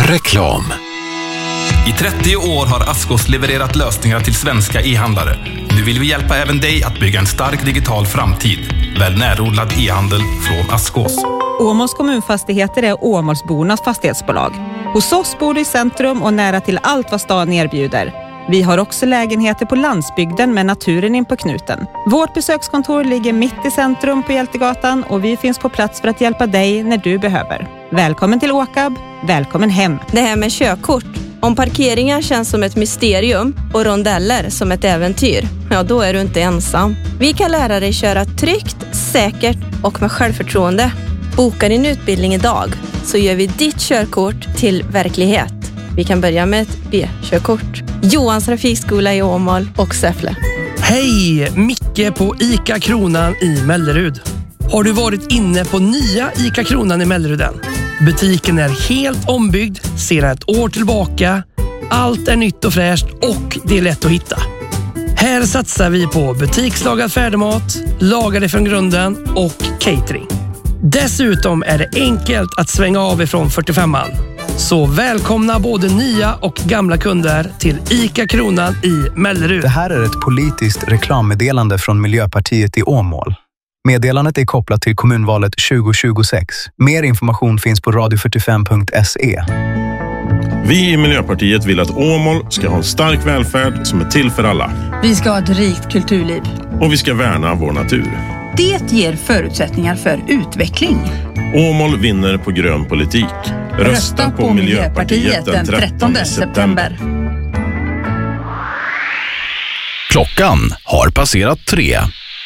Reklam. I 30 år har Askås levererat lösningar till svenska e-handlare. Nu vill vi hjälpa även dig att bygga en stark digital framtid. Väl närodlad e-handel från Askås. Åmåls kommunfastigheter är Åmålsbornas fastighetsbolag. Hos oss bor du i centrum och nära till allt vad stan erbjuder. Vi har också lägenheter på landsbygden med naturen in på knuten. Vårt besökskontor ligger mitt i centrum på Hjältegatan och vi finns på plats för att hjälpa dig när du behöver. Välkommen till Åkab, välkommen hem. Det här med körkort. Om parkeringar känns som ett mysterium och rondeller som ett äventyr, ja då är du inte ensam. Vi kan lära dig köra tryggt, säkert och med självförtroende. Boka din utbildning idag så gör vi ditt körkort till verklighet. Vi kan börja med ett B-körkort. Johans trafikskola i Åmål och Säffle. Hej! Micke på ICA Kronan i Mellerud. Har du varit inne på nya ICA Kronan i Melleruden? Butiken är helt ombyggd sedan ett år tillbaka. Allt är nytt och fräscht och det är lätt att hitta. Här satsar vi på butikslagad färdigmat, lagade från grunden och catering. Dessutom är det enkelt att svänga av ifrån 45an. Så välkomna både nya och gamla kunder till ICA Kronan i Mellerud. Det här är ett politiskt reklammeddelande från Miljöpartiet i Åmål. Meddelandet är kopplat till kommunvalet 2026. Mer information finns på radio45.se. Vi i Miljöpartiet vill att Åmål ska ha en stark välfärd som är till för alla. Vi ska ha ett rikt kulturliv. Och vi ska värna vår natur. Det ger förutsättningar för utveckling. Åmål vinner på grön politik. Rösta på Miljöpartiet den 13 september. Klockan har passerat 3.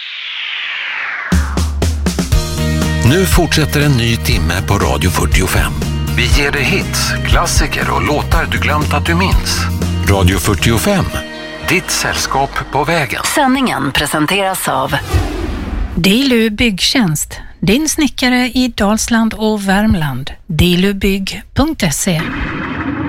Nu fortsätter en ny timme på Radio 45. Vi ger dig hits, klassiker och låtar du glömt att du minns. Radio 45, ditt sällskap på vägen. Sändningen presenteras av Dilu Byggtjänst. Din snickare i Dalsland och Värmland. dilubygg.se.